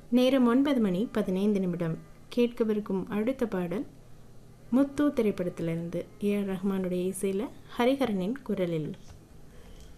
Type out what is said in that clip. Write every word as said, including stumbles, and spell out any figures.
நேரம் ஒன்பது மணி பதினைந்து நிமிடம். கேட்கவிருக்கும் அடுத்த பாடல் முத்து திரைப்படத்திலிருந்து ஏ ஆர் ரஹ்மானுடைய இசையில் ஹரிஹரனின் குரலில்.